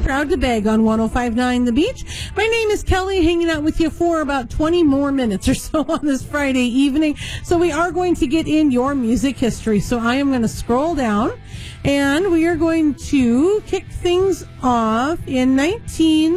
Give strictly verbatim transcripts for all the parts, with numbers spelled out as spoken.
proud to beg on one oh five point nine The Beach. My name is Kelly, hanging out with you for about twenty more minutes or so on this Friday evening. So we are going to get in your music history. So I am going to scroll down, and we are going to kick things off in nineteen...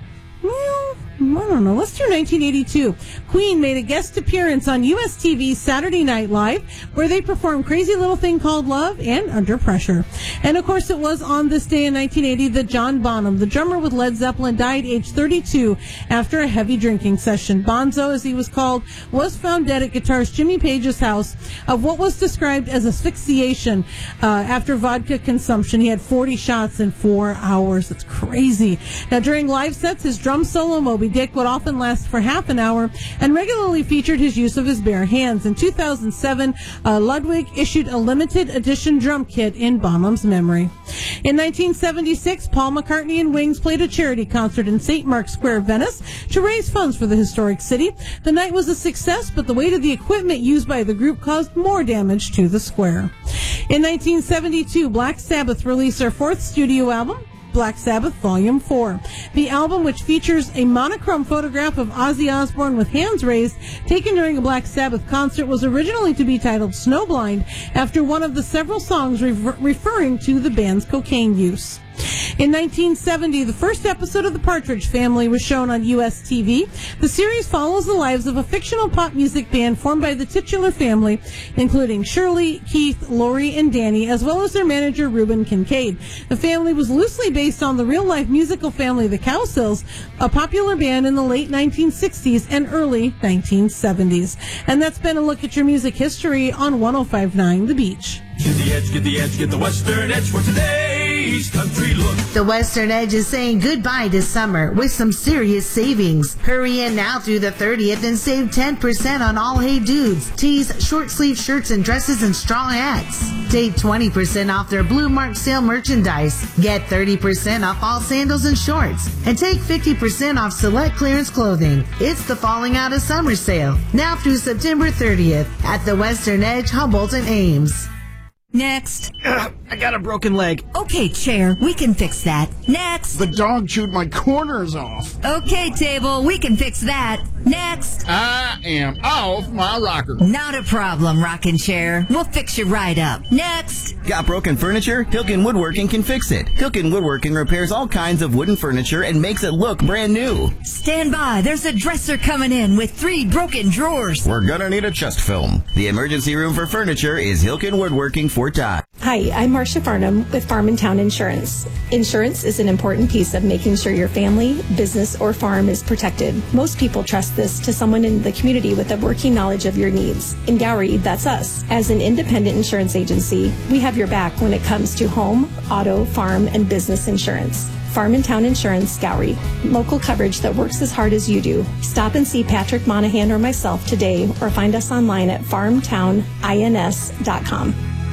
Well, I don't know. Let's do nineteen eighty-two. Queen made a guest appearance on U S T V's Saturday Night Live, where they performed Crazy Little Thing Called Love and Under Pressure. And, of course, it was on this day in nineteen eighty that John Bonham, the drummer with Led Zeppelin, died age thirty-two after a heavy drinking session. Bonzo, as he was called, was found dead at guitarist Jimmy Page's house of what was described as asphyxiation uh, after vodka consumption. He had forty shots in four hours. That's crazy. Now, during live sets, his drum solo, Moby Dick, would often last for half an hour and regularly featured his use of his bare hands. In two thousand seven, uh, Ludwig issued a limited edition drum kit in Bonham's memory. In nineteen seventy-six, Paul McCartney and Wings played a charity concert in Saint Mark's Square, Venice, to raise funds for the historic city. The night was a success, but the weight of the equipment used by the group caused more damage to the square. In nineteen seventy-two, Black Sabbath released their fourth studio album, Black Sabbath Volume four. The album, which features a monochrome photograph of Ozzy Osbourne with hands raised, taken during a Black Sabbath concert, was originally to be titled Snowblind, after one of the several songs re- referring to the band's cocaine use. In nineteen seventy, the first episode of The Partridge Family was shown on U S T V. The series follows the lives of a fictional pop music band formed by the titular family, including Shirley, Keith, Lori, and Danny, as well as their manager, Reuben Kincaid. The family was loosely based on the real-life musical family The Cowsills, a popular band in the late nineteen sixties and early nineteen seventies. And that's been a look at your music history on one oh five point nine The Beach. Get the edge, get the edge, get the Western Edge for today's country look. The Western Edge is saying goodbye to summer with some serious savings. Hurry in now through the thirtieth and save ten percent on all Hey Dudes, tees, short sleeve shirts and dresses, and straw hats. Take twenty percent off their Blue Mark sale merchandise. Get thirty percent off all sandals and shorts. And take fifty percent off select clearance clothing. It's the Falling Out of Summer sale. Now through September thirtieth at the Western Edge, Humboldt and Ames. Next. Ugh, I got a broken leg. Okay, chair, we can fix that. Next. The dog chewed my corners off. Okay, table, we can fix that. Next. I am off my rocker. Not a problem, rocking chair. We'll fix you right up. Next. Got broken furniture? Hilken Woodworking can fix it. Hilken Woodworking repairs all kinds of wooden furniture and makes it look brand new. Stand by. There's a dresser coming in with three broken drawers. We're gonna need a chest film. The emergency room for furniture is Hilken Woodworking Fort Dodge. Hi, I'm Marcia Farnham with Farm and Town Insurance. Insurance is an important piece of making sure your family, business, or farm is protected. Most people trust this to someone in the community with a working knowledge of your needs. In Gowrie, that's us. As an independent insurance agency, we have your back when it comes to home, auto, farm, and business insurance. Farm and Town Insurance, Gowrie. Local coverage that works as hard as you do. Stop and see Patrick Monahan or myself today, or find us online at farm town ins dot com.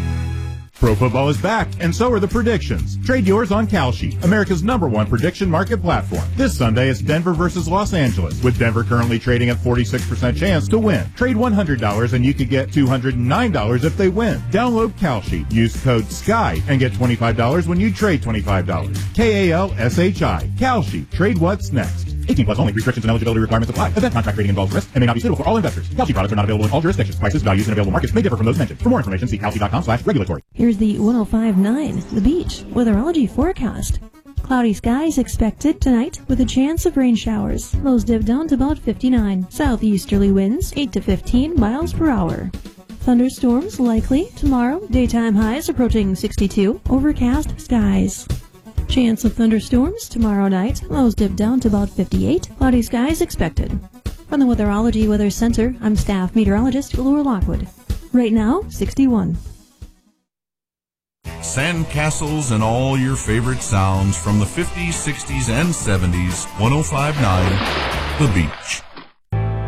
Pro football is back, and so are the predictions. Trade yours on Kalshi, America's number one prediction market platform. This Sunday, it's Denver versus Los Angeles, with Denver currently trading at forty-six percent chance to win. Trade one hundred dollars and you could get two hundred nine dollars if they win. Download Kalshi, use code SKY, and get twenty-five dollars when you trade twenty-five dollars. K A L S H I. Kalshi. Trade what's next. eighteen plus only. Restrictions and eligibility requirements apply. Event contract trading involves risk and may not be suitable for all investors. Kalshi products are not available in all jurisdictions. Prices, values, and available markets may differ from those mentioned. For more information, see kalshi dot com slash regulatory. Here's the one oh five point nine The Beach weatherology forecast. Cloudy skies expected tonight with a chance of rain showers. Lows dip down to about fifty-nine. Southeasterly winds eight to fifteen miles per hour. Thunderstorms likely tomorrow. Daytime highs approaching sixty-two. Overcast skies. Chance of thunderstorms tomorrow night. Lows dip down to about fifty-eight. Cloudy skies expected. From the Weatherology Weather Center, I'm staff meteorologist Laura Lockwood. Right now, sixty-one. Sandcastles and all your favorite sounds from the fifties, sixties, and seventies. one oh five point nine The Beach.